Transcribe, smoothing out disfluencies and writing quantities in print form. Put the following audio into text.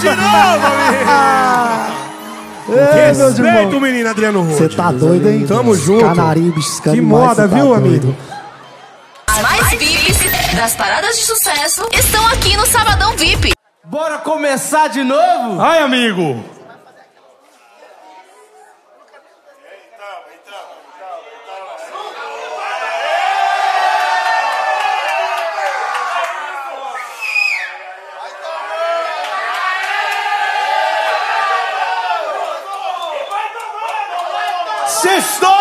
de novo, amigo. Respeito o menino Adriano Rude. Você tá doido, hein? Tamo junto. Canaribes, que moda, viu, amigo? As mais VIPs das paradas de sucesso estão aqui no Sabadão VIP. Bora começar de novo? Ai, amigo. Sextou!